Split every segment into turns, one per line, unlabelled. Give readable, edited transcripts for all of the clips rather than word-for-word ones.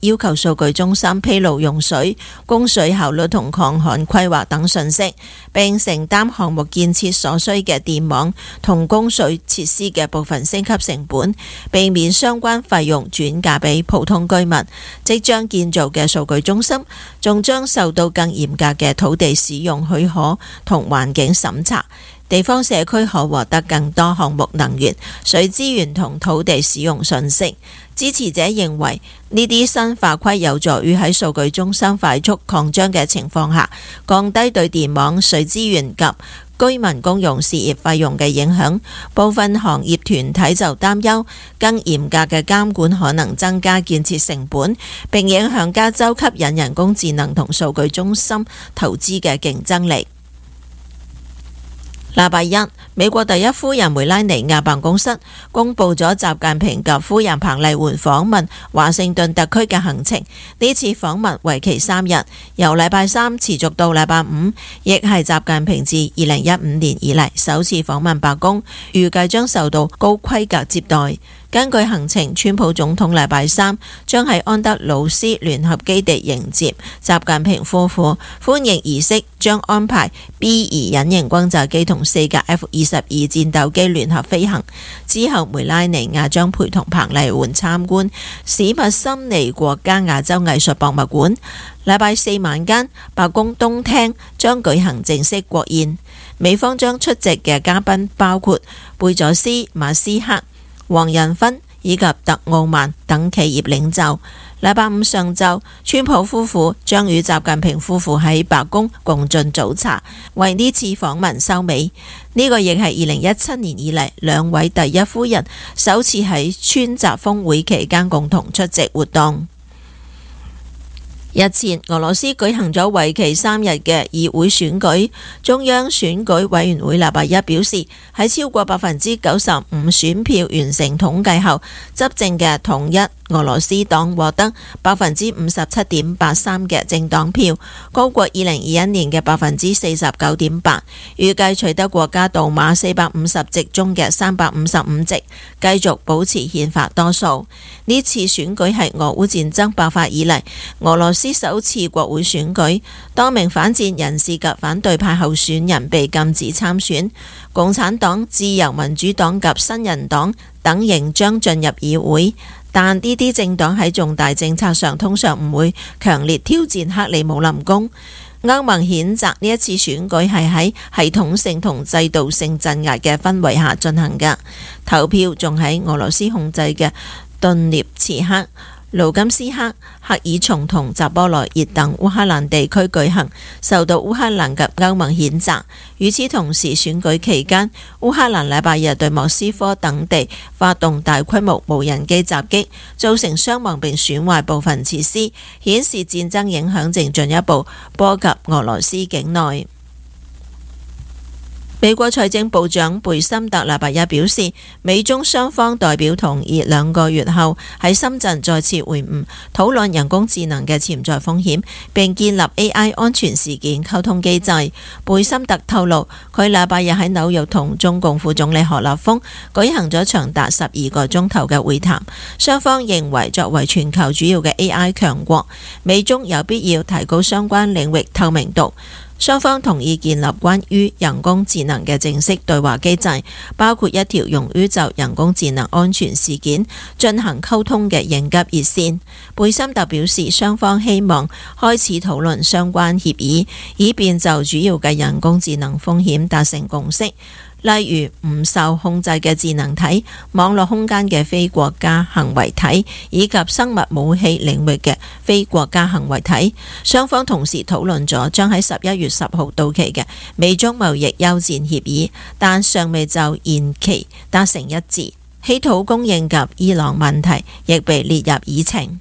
要求數據中心披露用水、供水效率同抗旱規劃等信息，並承擔項目建設所需嘅電網同供水設施嘅部分升級成本，避免相關費用轉嫁俾普通居民。即將建造嘅數據中心仲將受到更嚴格嘅土地使用許可同環境審查。地方社區可獲得更多項目能源、水資源同土地使用信息。支持者認為呢啲新法規有助於喺數據中心快速擴張嘅情況下，降低對電網、水資源及居民公用事業費用嘅影響。部分行業團體就擔憂更嚴格嘅監管可能增加建設成本，並影響加州吸引人工智能同數據中心投資嘅競爭力。禮拜一，美國第一夫人梅拉尼亞辦公室公布咗習近平及夫人彭麗媛訪問華盛頓特區嘅行程。呢次訪問為期3日，由禮拜三持續到禮拜五，亦係習近平自2015年以嚟首次訪問白宮，預計將受到高規格接待。根據行程，川普總統禮拜三將喺安德魯斯聯合基地迎接習近平夫婦，歡迎儀式將安排 B2隱形轟炸機同4架 F-22戰鬥機聯合飛行。之後，梅拉尼亞將陪同彭麗媛參觀史密森尼國家亞洲藝術博物館。禮拜四晚間，白宮東廳將舉行正式國宴，美方將出席嘅嘉賓包括貝佐斯、馬斯克、黃仁勳以及特奧曼等企業領袖。禮拜五上晝，川普夫婦將與習近平夫婦喺白宮共進早茶，為呢次訪問收尾。呢個亦係2017年以嚟兩位第一夫人首次喺川習峰會期間共同出席活動。日前，俄羅斯舉行咗為期3日嘅議會選舉，中央選舉委員會禮拜一表示，喺超過95%選票完成統計後，執政嘅統一俄羅斯黨獲得57.83%嘅政黨票，高過2021年嘅49.8%，預計取得國家杜馬450席中嘅355席，繼續保持憲法多數。呢次選舉係俄烏戰爭爆發以嚟俄羅斯首次國會選舉，多名反戰人士及反對派候選人被禁止參選，共產黨、自由民主黨及新人黨等仍將進入議會，但呢啲政黨喺重大政策上通常唔會強烈挑戰克里姆林宮。歐盟譴責呢一次選舉係喺系統性同制度性鎮壓嘅氛圍下進行嘅，投票仲喺俄羅斯控制嘅頓涅茨克、盧甘斯克、赫爾松同扎波羅熱等烏克蘭地區舉行，受到烏克蘭及歐盟譴責。與此同時，選舉期間，烏克蘭禮拜日對莫斯科等地發動大規模無人機襲擊，造成傷亡並損壞部分設施，顯示戰爭影響正進一步波及俄羅斯境內。美國財政部長貝森特禮拜一表示，美中雙方代表同意2個月後喺深圳再次會晤，討論人工智能嘅潛在風險，並建立 AI 安全事件溝通機制。貝森特透露，佢禮拜日喺紐約同中共副總理何立峰舉行咗長達12個鐘頭嘅會談，雙方認為作為全球主要嘅 AI 強國，美中有必要提高相關領域透明度。雙方同意建立關於人工智能嘅正式對話機制，包括一條用於就人工智能安全事件進行溝通嘅應急熱線。貝森特表示，雙方希望開始討論相關協議，以便就主要嘅人工智能風險達成共識。例如唔受控制嘅智能體、網絡空間嘅非國家行為體以及生物武器領域嘅非國家行為體。雙方同時討論咗將喺11月10號到期嘅美中貿易休戰協議，但尚未就延期達成一致。稀土供應及伊朗問題亦被列入議程。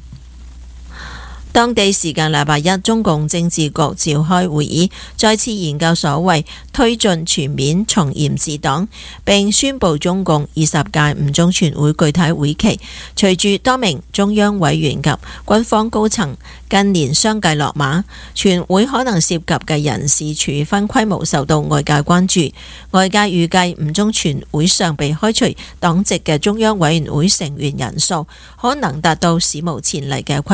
當地時間禮拜一，中共政治局召開會議，再次研究所謂推進全面從嚴治黨，並宣布中共20屆五中全會具體會期。隨住多名中央委員及軍方高層近年相繼落馬，全會可能涉及嘅人事處分規模受到外界關注。外界預計五中全會上被開除黨籍嘅中央委員會成員人數可能達到史無前例嘅規模。